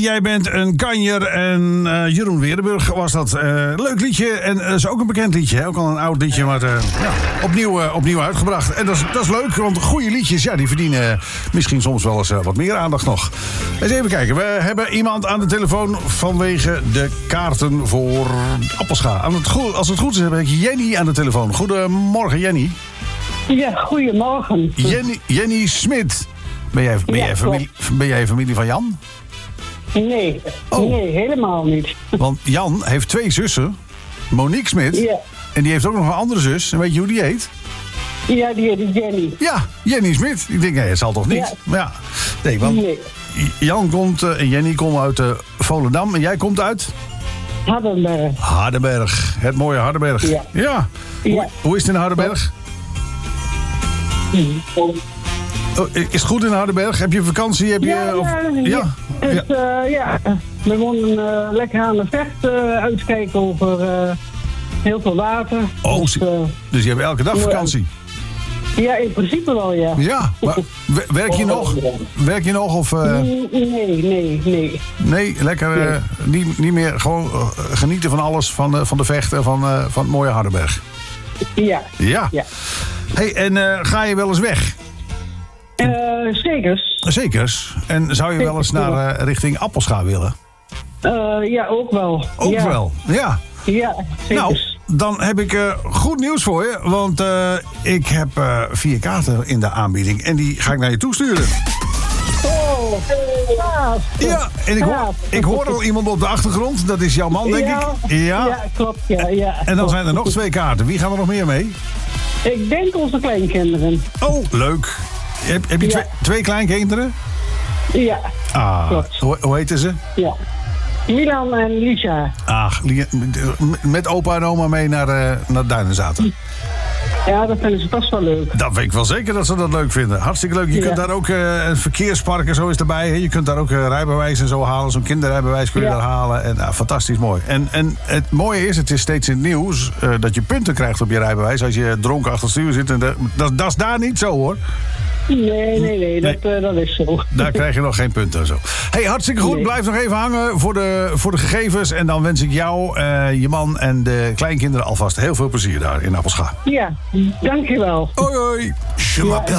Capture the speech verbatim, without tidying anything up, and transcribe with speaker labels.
Speaker 1: jij bent een kanjer. En uh, Jeroen Weerdenburg was dat. Uh, leuk liedje. En dat uh, is ook een bekend liedje. Hè? Ook al een oud liedje, maar uh, ja, opnieuw, uh, opnieuw uitgebracht. En dat is, dat is leuk, want goede liedjes, ja, die verdienen misschien soms wel eens uh, wat meer aandacht nog. Eens even kijken. We hebben iemand aan de telefoon vanwege de kaarten voor Appelscha. Aan het go- als het goed is, heb ik Jenny aan de telefoon. Goedemorgen, Jenny.
Speaker 2: Ja, goedemorgen.
Speaker 1: Jenny, Jenny Smit. Ben jij, ben,
Speaker 2: ja,
Speaker 1: jij familie, ben jij familie van Jan?
Speaker 2: Nee, oh. nee, helemaal niet.
Speaker 1: Want Jan heeft twee zussen. Monique Smit.
Speaker 2: Ja.
Speaker 1: En die heeft ook nog een andere zus. En weet je hoe die heet?
Speaker 2: Ja, die heet Jenny.
Speaker 1: Ja, Jenny Smit. Ik denk, nee, het zal toch niet?
Speaker 2: Ja.
Speaker 1: Maar ja, nee, want
Speaker 2: Nee.
Speaker 1: Jan komt uh, en Jenny komt uit uh, Volendam. En jij komt uit?
Speaker 2: Hardenberg.
Speaker 1: Hardenberg. Het mooie Hardenberg.
Speaker 2: Ja.
Speaker 1: ja.
Speaker 2: Ja.
Speaker 1: Hoe, hoe is het in Hardenberg?
Speaker 2: Oh.
Speaker 1: Oh, is het goed in Hardenberg? Heb je vakantie? Heb je,
Speaker 2: Ja,
Speaker 1: of,
Speaker 2: ja,
Speaker 1: ja.
Speaker 2: ja. Het, uh, ja. We wonen uh, lekker aan de vecht, uh, uitkijken over uh, heel veel water.
Speaker 1: Oh,
Speaker 2: dus, uh,
Speaker 1: dus je hebt elke dag vakantie?
Speaker 2: Ja, in principe wel, ja.
Speaker 1: Ja, maar werk je nog? Werk je nog? Of, uh...
Speaker 2: Nee, nee, nee.
Speaker 1: Nee, lekker uh, nee. Niet, niet meer gewoon uh, genieten van alles, van, uh, van de vechten, van, uh, van het mooie Hardenberg.
Speaker 2: Ja.
Speaker 1: Ja.
Speaker 2: ja.
Speaker 1: Hey, en uh, ga je wel eens weg?
Speaker 2: Uh, zekers.
Speaker 1: Zekers. En zou je wel eens naar uh, richting Appelscha willen?
Speaker 2: Uh, ja, ook wel.
Speaker 1: Ook
Speaker 2: ja.
Speaker 1: wel, ja.
Speaker 2: Ja, zekers.
Speaker 1: Nou, dan heb ik uh, goed nieuws voor je. Want uh, ik heb uh, vier kaarten in de aanbieding. En die ga ik naar je toesturen.
Speaker 2: Oh, gaaf.
Speaker 1: Ja, en ik hoor, ik hoor al iemand op de achtergrond. Dat is jouw man, denk
Speaker 2: ja,
Speaker 1: ik. Ja,
Speaker 2: ja klopt. Ja, ja,
Speaker 1: en dan
Speaker 2: klopt.
Speaker 1: zijn er nog twee kaarten. Wie gaan er nog meer mee?
Speaker 2: Ik denk onze kleinkinderen.
Speaker 1: Oh, leuk. Heb, heb je
Speaker 2: ja.
Speaker 1: twee, twee kleinkinderen?
Speaker 2: Ja,
Speaker 1: Ah,
Speaker 2: klopt.
Speaker 1: Hoe, hoe heten ze?
Speaker 2: Ja. Milan en Lisa.
Speaker 1: Ach, met opa en oma mee naar, uh, naar Duinenzaten.
Speaker 2: Ja, dat vinden ze best wel leuk.
Speaker 1: Dat weet ik wel zeker dat ze dat leuk vinden. Hartstikke leuk. Je
Speaker 2: ja.
Speaker 1: kunt daar ook uh, een verkeerspark en zo is erbij. Hè? Je kunt daar ook uh, rijbewijs en zo halen. Zo'n kinderrijbewijs kun je
Speaker 2: ja.
Speaker 1: daar halen. En, uh, fantastisch mooi. En, en het mooie is, het is steeds in het nieuws uh, dat je punten krijgt op je rijbewijs als je dronken achter het stuur zit. En de, dat, dat is daar niet zo, hoor.
Speaker 2: Nee, nee, nee, dat,
Speaker 1: nee.
Speaker 2: Uh, dat is zo.
Speaker 1: Daar krijg je nog geen punten en zo. Hey, hartstikke goed. Nee. Blijf nog even hangen voor de, voor de gegevens. En dan wens ik jou, uh, je man en de kleinkinderen alvast heel veel plezier daar in Appelscha.
Speaker 2: Ja, dankjewel.
Speaker 1: Hoi, hoi.
Speaker 2: Ja.